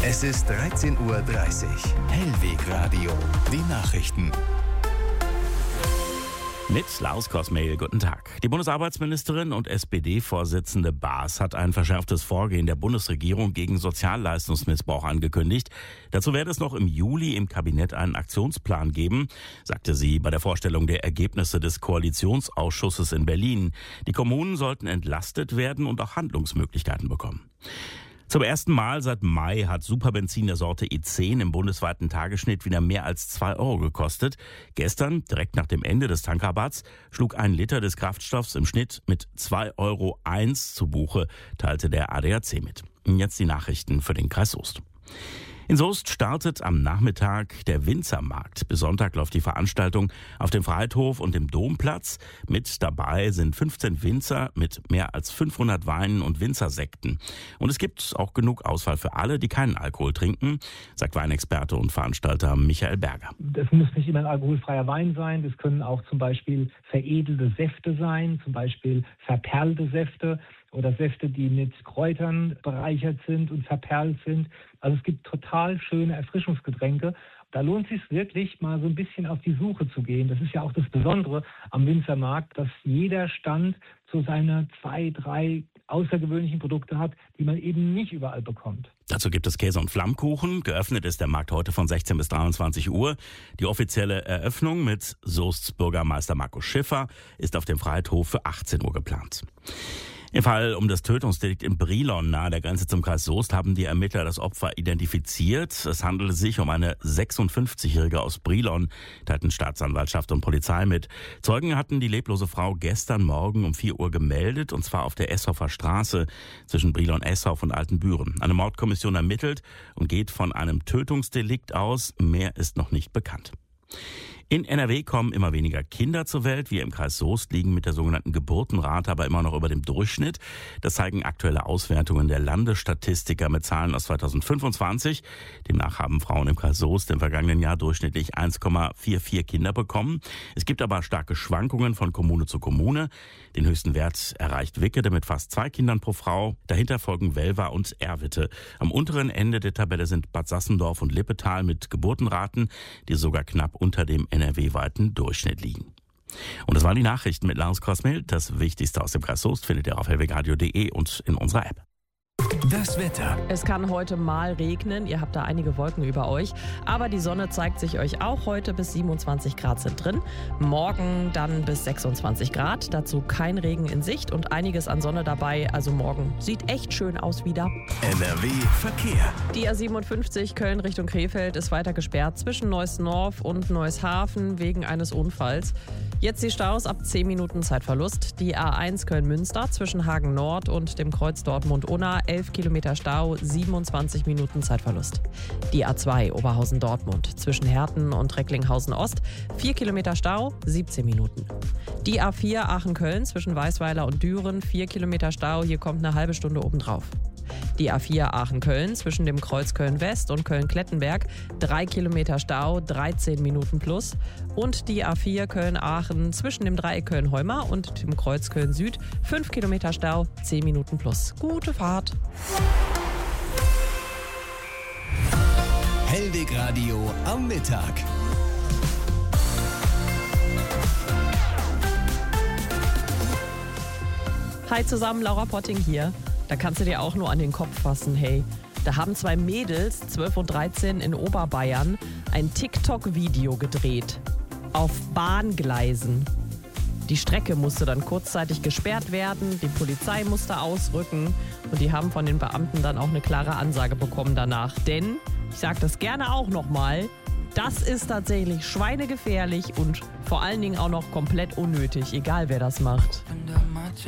Es ist 13:30 Uhr. Hellweg Radio. Die Nachrichten. Mit Lars Kosmehl, guten Tag. Die Bundesarbeitsministerin und SPD-Vorsitzende Baas hat ein verschärftes Vorgehen der Bundesregierung gegen Sozialleistungsmissbrauch angekündigt. Dazu werde es noch im Juli im Kabinett einen Aktionsplan geben, sagte sie bei der Vorstellung der Ergebnisse des Koalitionsausschusses in Berlin. Die Kommunen sollten entlastet werden und auch Handlungsmöglichkeiten bekommen. Zum ersten Mal seit Mai hat Superbenzin der Sorte E10 im bundesweiten Tagesschnitt wieder mehr als 2 Euro gekostet. Gestern, direkt nach dem Ende des Tankrabatts, schlug ein Liter des Kraftstoffs im Schnitt mit 2,01 Euro zu Buche, teilte der ADAC mit. Und jetzt die Nachrichten für den Kreis Soest. In Soest startet am Nachmittag der Winzermarkt. Bis Sonntag läuft die Veranstaltung auf dem Freihof und dem Domplatz. Mit dabei sind 15 Winzer mit mehr als 500 Weinen und Winzersekten. Und es gibt auch genug Auswahl für alle, die keinen Alkohol trinken, sagt Weinexperte und Veranstalter Michael Berger. Das muss nicht immer ein alkoholfreier Wein sein. Das können auch zum Beispiel veredelte Säfte sein, zum Beispiel verperlte Säfte oder Säfte, die mit Kräutern bereichert sind und verperlt sind. Also es gibt total schöne Erfrischungsgetränke. Da lohnt es sich wirklich, mal so ein bisschen auf die Suche zu gehen. Das ist ja auch das Besondere am Winzermarkt, dass jeder Stand so seine 2, 3 außergewöhnlichen Produkte hat, die man eben nicht überall bekommt. Dazu gibt es Käse und Flammkuchen. Geöffnet ist der Markt heute von 16 bis 23 Uhr. Die offizielle Eröffnung mit Soests Bürgermeister Markus Schiffer ist auf dem Freihof für 18 Uhr geplant. Im Fall um das Tötungsdelikt in Brilon nahe der Grenze zum Kreis Soest haben die Ermittler das Opfer identifiziert. Es handelte sich um eine 56-Jährige aus Brilon, teilten Staatsanwaltschaft und Polizei mit. Zeugen hatten die leblose Frau gestern Morgen um 4 Uhr gemeldet, und zwar auf der Esshoffer Straße zwischen Brilon-Eshoff und Altenbüren. Eine Mordkommission ermittelt und geht von einem Tötungsdelikt aus. Mehr ist noch nicht bekannt. In NRW kommen immer weniger Kinder zur Welt. Wir im Kreis Soest liegen mit der sogenannten Geburtenrate aber immer noch über dem Durchschnitt. Das zeigen aktuelle Auswertungen der Landesstatistiker mit Zahlen aus 2025. Demnach haben Frauen im Kreis Soest im vergangenen Jahr durchschnittlich 1,44 Kinder bekommen. Es gibt aber starke Schwankungen von Kommune zu Kommune. Den höchsten Wert erreicht Wickede mit fast 2 Kindern pro Frau. Dahinter folgen Welver und Erwitte. Am unteren Ende der Tabelle sind Bad Sassendorf und Lippetal mit Geburtenraten, die sogar knapp unter dem NRW-weiten Durchschnitt liegen. Und das waren die Nachrichten mit Lars Kosmehl. Das Wichtigste aus dem Kreis Soest findet ihr auf hellwegradio.de und in unserer App. Das Wetter. Es kann heute mal regnen, ihr habt da einige Wolken über euch, aber die Sonne zeigt sich euch auch heute. Bis 27 Grad sind drin, morgen dann bis 26 Grad, dazu kein Regen in Sicht und einiges an Sonne dabei, also morgen sieht echt schön aus wieder. NRW Verkehr. Die A57 Köln Richtung Krefeld ist weiter gesperrt zwischen Neuss-Norf und Neuss-Hafen wegen eines Unfalls. Jetzt die Staus ab 10 Minuten Zeitverlust. Die A1 Köln-Münster zwischen Hagen Nord und dem Kreuz Dortmund-Unna 11 Kilometer Stau, 27 Minuten Zeitverlust. Die A2 Oberhausen-Dortmund zwischen Herten und Recklinghausen-Ost 4 Kilometer Stau, 17 Minuten. Die A4 Aachen-Köln zwischen Weißweiler und Düren 4 Kilometer Stau, hier kommt eine halbe Stunde obendrauf. Die A4 Aachen-Köln zwischen dem Kreuz Köln-West und Köln-Klettenberg 3 Kilometer Stau, 13 Minuten plus. Und die A4 Köln-Aachen zwischen dem Dreieck Köln-Heumar und dem Kreuz Köln-Süd 5 Kilometer Stau, 10 Minuten plus. Gute Fahrt! Hellweg Radio am Mittag. Hi zusammen, Laura Potting hier. Da kannst du dir auch nur an den Kopf fassen, hey. Da haben 2 Mädels, 12 und 13, in Oberbayern ein TikTok-Video gedreht. Auf Bahngleisen. Die Strecke musste dann kurzzeitig gesperrt werden, die Polizei musste ausrücken und die haben von den Beamten dann auch eine klare Ansage bekommen danach. Denn, ich sage das gerne auch nochmal, das ist tatsächlich schweinegefährlich und vor allen Dingen auch noch komplett unnötig, egal wer das macht.